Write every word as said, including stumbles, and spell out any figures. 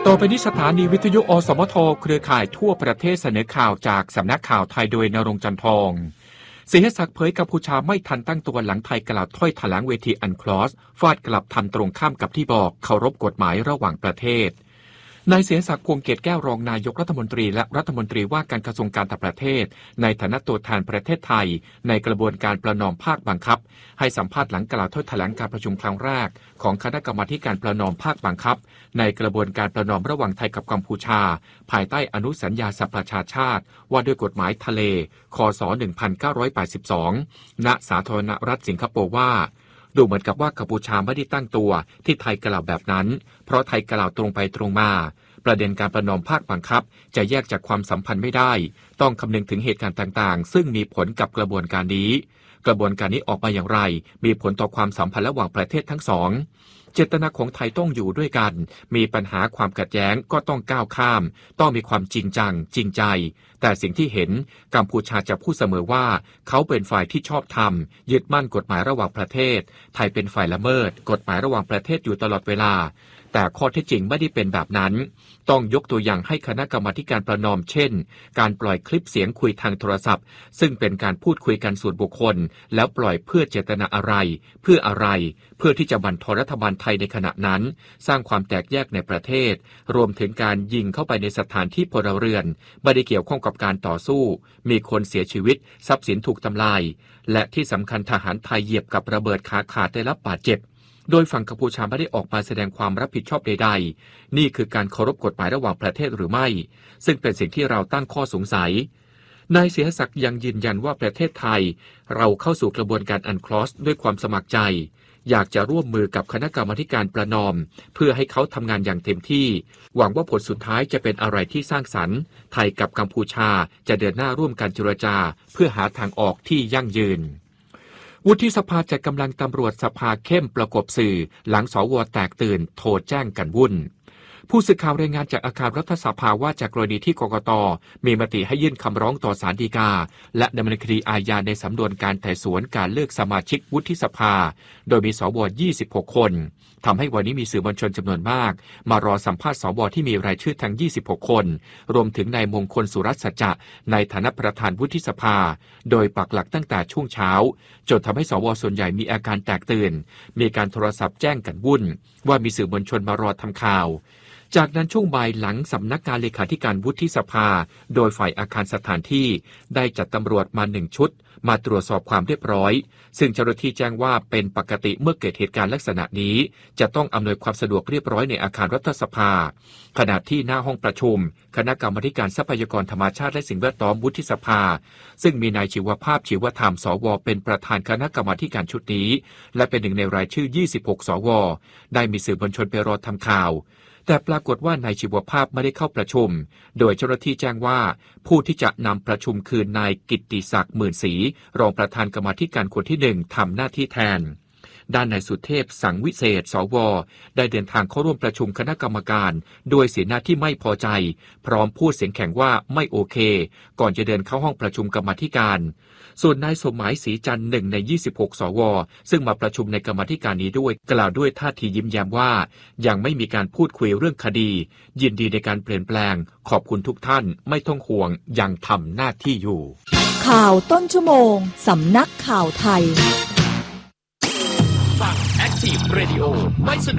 ต่อไปนี้สถานีวิทยุอสมทเครือข่ายทั่วประเทศเสนอข่าวจากสำนักข่าวไทยโดยณรงค์จันทองเสียศักดิ์เผยกัมพูชาไม่ทันตั้งตัวหลังไทยกล่าวถ้อยแถลงเวทีอันคลอสฟาดกลับทำตรงข้ามกับที่บอกเคารพกฎหมายระหว่างประเทศนายเสียศักดิ์พวงเกตแก้วรองนายกรัฐมนตรีและรัฐมนตรีว่าการกระทรวงการต่างประเทศในฐานะตัวแทนประเทศไทยในกระบวนการประนอมภาคบังคับให้สัมภาษณ์หลังกล่าวถ้อยแถลงการประชุมครั้งแรกของคณะกรรมาการประนอมภาคบังคับในกระบวนการประนอมระหว่างไทยกับกัมพูชาภายใต้อนุสัญญาสหประชาชาติว่าด้วยกฎหมายทะเลคศหนึ่งพันเก้าร้อยแปดสิบสองณสาธารณรัฐสิงคโปร์ว่าดูเหมือนกับว่ากัมพูชาไม่ได้ตั้งตัวที่ไทยกล่าวแบบนั้นเพราะไทยกล่าวตรงไปตรงมาประเด็นการประนอมภาคบังคับจะแยกจากความสัมพันธ์ไม่ได้ต้องคำนึงถึงเหตุการณ์ต่างๆซึ่งมีผลกับกระบวนการนี้กระบวนการนี้ออกมาอย่างไรมีผลต่อความสัมพันธ์ระหว่างประเทศทั้งสองเจตนาของไทยต้องอยู่ด้วยกันมีปัญหาความขัดแย้งก็ต้องก้าวข้ามต้องมีความจริงจังจริงใจแต่สิ่งที่เห็นกัมพูชาจะพูดเสมอว่าเขาเป็นฝ่ายที่ชอบธรรมยึดมั่นกฎหมายระหว่างประเทศไทยเป็นฝ่ายละเมิดกฎหมายระหว่างประเทศอยู่ตลอดเวลาแต่ข้อเท็จจริงไม่ได้เป็นแบบนั้นต้องยกตัวอย่างให้คณะกรรมาการประนอมเช่นการปล่อยคลิปเสียงคุยทางโทรศัพท์ซึ่งเป็นการพูดคุยกันส่วนบุคคลแล้วปล่อยเพื่อเจตนาอะไรเพื่ออะไรเพื่อที่จะบั่นทอนรัฐบาลไทยในขณะนั้นสร้างความแตกแยกในประเทศรวมถึงการยิงเข้าไปในสถานที่พลเรือนไม่ได้เกี่ยวข้องกับการต่อสู้มีคนเสียชีวิตทรัพย์สินถูกทำลายและที่สำคัญทหารไทยเหยียบกับระเบิดขาขาดได้รับบาดเจ็บโดยฝั่งกัมพูชาไม่ได้ออกมาแสดงความรับผิดชอบใดๆนี่คือการเคารพกฎหมายระหว่างประเทศหรือไม่ซึ่งเป็นสิ่งที่เราตั้งข้อสงสัยนายเสียศักดิ์ยังยืนยันว่าประเทศไทยเราเข้าสู่กระบวนการอันคลอสด้วยความสมัครใจอยากจะร่วมมือกับคณะกรรมาการประนอมเพื่อให้เขาทำงานอย่างเต็มที่หวังว่าผลสุดท้ายจะเป็นอะไรที่สร้างสรรค์ไทยกับกัมพูชาจะเดินหน้าร่วมกันเจรจาเพื่อหาทางออกที่ยั่งยืนวุฒิสภาจัดกำลังตำรวจสภาเข้มประกบสื่อหลังสวแตกตื่นโทรแจ้งกันวุ่นผู้สื่อข่าวรายงานจากอาคารรัฐสภาว่าจากกรณีที่กกต.มีมติให้ยื่นคำร้องต่อศาลฎีกาและดำเนินคดีอาญาในสำนวนการไต่สวนการเลือกสมาชิกวุฒิสภาโดยมีสวยี่สิบหกคนทำให้วันนี้มีสื่อมวลชนจำนวนมากมารอสัมภาษณ์สวที่มีรายชื่อทั้งยี่สิบหกคนรวมถึงนายมงคลสุรัตน์สัจจะในฐานะประธานวุฒิสภาโดยปักหลักตั้งแต่ช่วงเช้าจนทำให้สวส่วนใหญ่มีอาการแตกตื่นมีการโทรศัพท์แจ้งกันวุ่นว่ามีสื่อมวลชนมารอทำข่าวจากนั้นช่วงบ่ายหลังสำนักงานเลขาธิการวุฒิสภาโดยฝ่ายอาคารสถานที่ได้จัดตำรวจมาหนึ่งชุดมาตรวจสอบความเรียบร้อยซึ่งเจ้าหน้าที่แจ้งว่าเป็นปกติเมื่อเกิดเหตุการณ์ลักษณะนี้จะต้องอำนวยความสะดวกเรียบร้อยในอาคารรัฐสภาขณะที่หน้าห้องประชุมคณะกรรมาการทรัพยากรธรรมชาติและสิ่งแวดล้อมวุฒิสภาซึ่งมีนายชีวภาพชีวธรรมสวเป็นประธานคณะกรรมาการชุดนี้และเป็นหนึ่งในรายชื่อยี่สิบหกสวได้มีสื่อมวลชนไปรอทำข่าวแต่ปรากฏว่านายชีวภาพไม่ได้เข้าประชุมโดยเจ้าหน้าที่แจ้งว่าผู้ที่จะนำประชุมคือนายกิตติศักดิ์หมื่นศรีรองประธานกรรมาธิการคนที่หนึ่งทำหน้าที่แทนด้านนายสุเทพสังวิเศษสวได้เดินทางเข้าร่วมประชุมคณะกรรมการโดยสีหน้าที่ไม่พอใจพร้อมพูดเสียงแข็งว่าไม่โอเคก่อนจะเดินเข้าห้องประชุมกรรมาธิการส่วนนายสมหมายศรีจันทร์หนึ่งในยี่สิบหกสวซึ่งมาประชุมในกรรมาธิการนี้ด้วยกล่าวด้วยท่าทียิ้มแย้มว่ายังไม่มีการพูดคุยเรื่องคดียินดีในการเปลี่ยนแปลงขอบคุณทุกท่านไม่ต้องห่วงยังทำหน้าที่อยู่ข่าวต้นชั่วโมงสำนักข่าวไทยฟัง Active Radio ไม่